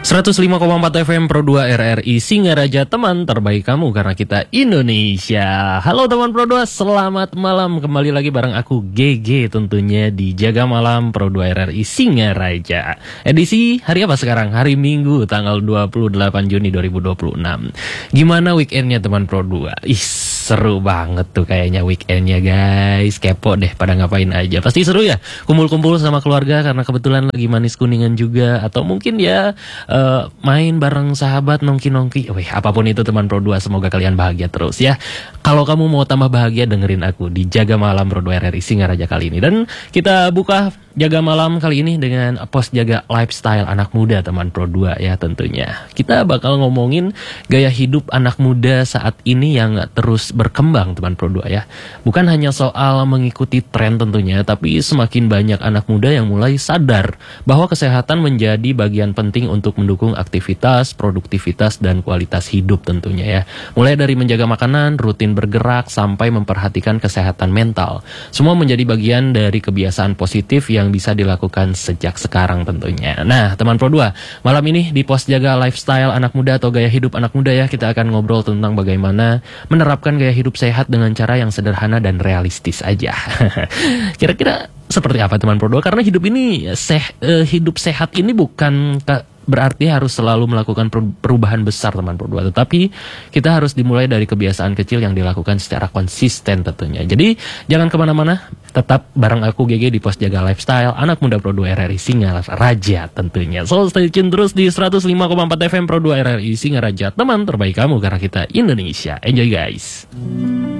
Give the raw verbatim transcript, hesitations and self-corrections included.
seratus lima koma empat F M Pro dua R R I Singaraja, teman terbaik kamu karena kita Indonesia. Halo teman Pro dua, selamat malam. Kembali lagi bareng aku G G tentunya di Jaga Malam Pro dua R R I Singaraja. Edisi hari apa sekarang? Hari Minggu tanggal dua puluh delapan Juni dua ribu dua puluh enam. Gimana weekendnya teman Pro dua? Ih, seru banget tuh kayaknya weekendnya guys. Kepo deh pada ngapain aja. Pasti seru ya, kumpul-kumpul sama keluarga karena kebetulan lagi manis kuningan juga. Atau mungkin ya Uh, main bareng sahabat nongki-nongki. Wih, apapun itu teman Pro dua, semoga kalian bahagia terus ya. Kalau kamu mau tambah bahagia, dengerin aku di Jaga Malam Pro dua R R I Singaraja kali ini. Dan kita buka Jaga Malam kali ini dengan post jaga lifestyle anak muda teman Pro dua ya tentunya. Kita bakal ngomongin gaya hidup anak muda saat ini yang terus berkembang teman Pro dua ya. Bukan hanya soal mengikuti tren tentunya, tapi semakin banyak anak muda yang mulai sadar bahwa kesehatan menjadi bagian penting untuk mendukung aktivitas, produktivitas, dan kualitas hidup tentunya ya. Mulai dari menjaga makanan, rutin bergerak, sampai memperhatikan kesehatan mental. Semua menjadi bagian dari kebiasaan positif yang bisa dilakukan sejak sekarang tentunya. Nah, teman Pro dua, malam ini di pos jaga lifestyle anak muda atau gaya hidup anak muda ya, kita akan ngobrol tentang bagaimana menerapkan gaya hidup sehat dengan cara yang sederhana dan realistis aja. Kira-kira seperti apa teman Pro dua? Karena hidup ini seh, uh, hidup sehat ini bukan berarti harus selalu melakukan perubahan besar teman Pro dua, tetapi kita harus dimulai dari kebiasaan kecil yang dilakukan secara konsisten tentunya. Jadi jangan kemana-mana, tetap bareng aku G G di pos jaga lifestyle anak muda Pro dua R R I Singaraja tentunya. So stay tune terus di seratus lima koma empat F M Pro dua R R I Singaraja, teman terbaik kamu karena kita Indonesia. Enjoy guys.